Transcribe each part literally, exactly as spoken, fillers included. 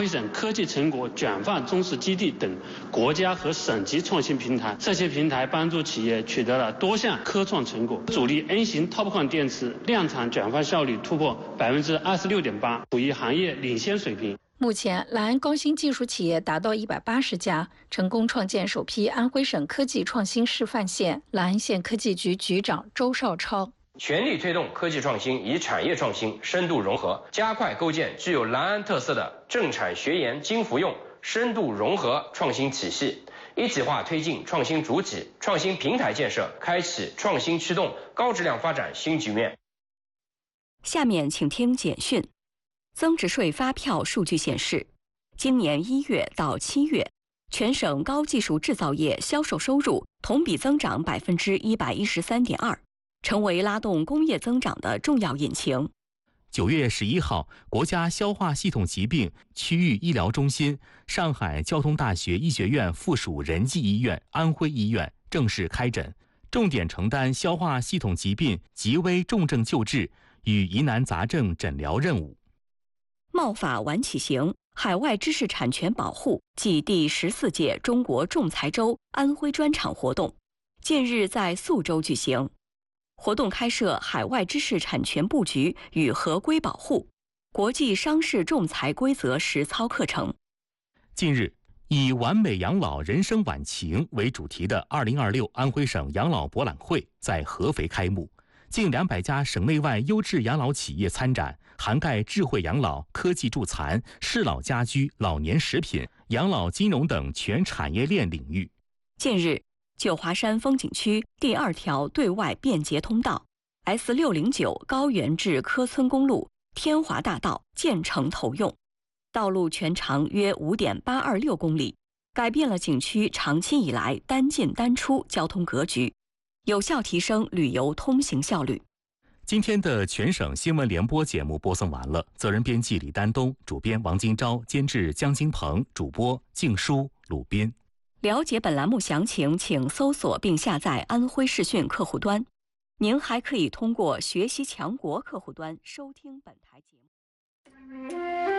徽省科技成果转换中试基地等国家和省级创新平台。这些平台帮助企业取得了多项科创成果，主力 N 型 TOPCon 电池量产转换效率突破百分之二十六点八，处于行业领先水平。 目前，莱安高新技术企业达到一百八十家，成功创建首批安徽省科技创新示范县。莱安县科技局局长周少超。 全力推动科技创新与产业创新深度融合，加快构建具有莱安特色的政产学研精服用深度融合创新体系，一体化推进创新主体、创新平台建设，开启创新驱动高质量发展新局面。 下面请听简讯。增值税发票数据显示，今年一月到七月，全省高技术制造业销售收入同比增长百分之一百一十三点二，成为拉动工业增长的重要引擎。 九月十一号，国家消化系统疾病区域医疗中心、上海交通大学医学院附属仁济医院、安徽医院正式开诊，重点承担消化系统疾病急危重症救治与疑难杂症诊疗任务。 贸法晚起行，海外知识产权保护暨第十四届中国仲裁周安徽专场活动，近日在宿州举行。活动开设海外知识产权布局与合规保护、国际商事仲裁规则实操课程。 近日，以完美养老人生晚晴为主题的二零二六安徽省养老博览会在合肥开幕，近两百家省内外优质养老企业参展，涵盖智慧养老、科技助残、适老家居、老年食品、养老金融等全产业链领域。 近日，九华山风景区第二条对外便捷通道 S 六零九高原至科村公路天华大道建成投用，道路全长约 五点八二六公里，改变了景区长期以来单进单出交通格局，有效提升旅游通行效率。 今天的全省新闻联播节目播送完了，责任编辑李丹东，主编王金钊，监制江金鹏，主播静书、鲁斌。 了解本栏目详情，请搜索并下载安徽视讯客户端。您还可以通过学习强国客户端收听本台节目。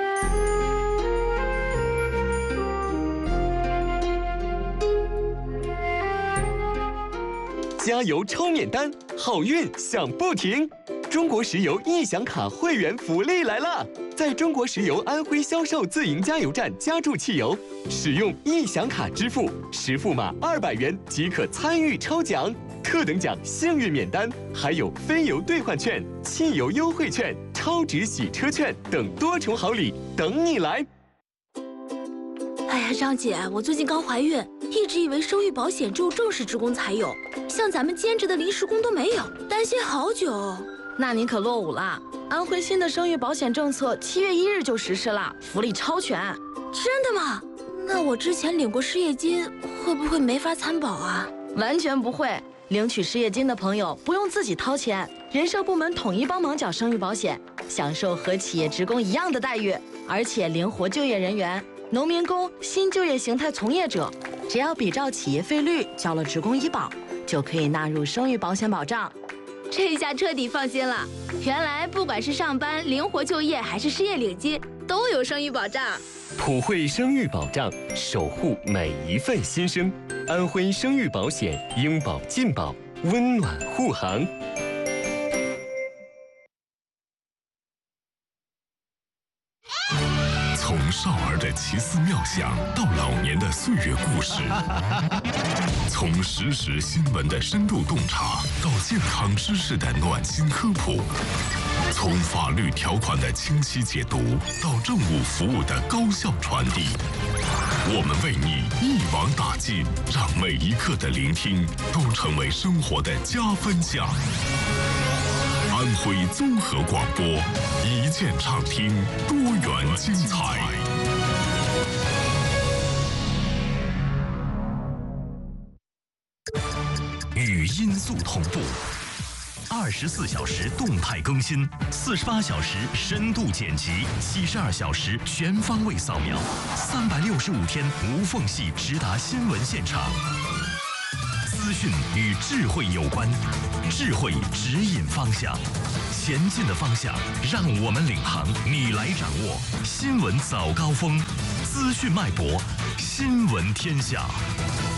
加油抽免单，好运享不停！中国石油易享卡会员福利来了！在中国石油安徽销售自营加油站加注汽油，使用易享卡支付，实付码二百元即可参与抽奖，特等奖幸运免单，还有非油兑换券、汽油优惠券、超值洗车券等多重好礼等你来！ 哎呀，张姐，我最近刚怀孕，一直以为生育保险只有正式职工才有，像咱们兼职的临时工都没有，担心好久。 那您可落伍了，安徽新的生育保险政策七月一日就实施了，福利超全。 真的吗？那我之前领过失业金，会不会没法参保啊？ 完全不会，领取失业金的朋友不用自己掏钱，人社部门统一帮忙缴生育保险，享受和企业职工一样的待遇，而且灵活就业人员。农民工、新就业形态从业者，只要比照企业费率交了职工医保，就可以纳入生育保险保障。 这下彻底放心了，原来不管是上班、灵活就业，还是失业领金，都有生育保障。 普惠生育保障，守护每一份新生。安徽生育保险，应保尽保，温暖护航。 从少儿的奇思妙想到老年的岁月故事，从实时新闻的深度洞察到健康知识的暖心科普，从法律条款的清晰解读到政务服务的高效传递，我们为你一网打尽，让每一刻的聆听都成为生活的加分项。安徽综合广播，一键畅听，多元精彩。语音速同步，二十四小时动态更新，四十八小时深度剪辑，七十二小时全方位扫描，三百六十五天无缝隙直达新闻现场。资讯与智慧有关，智慧指引方向。 前进的方向，让我们领航，你来掌握。新闻早高峰，资讯脉搏，新闻天下。